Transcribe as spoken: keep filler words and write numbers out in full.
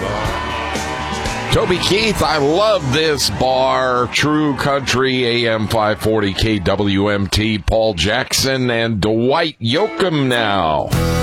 Toby Keith, I love this bar. True Country, A M five forty K W M T. Paul Jackson and Dwight Yoakam now.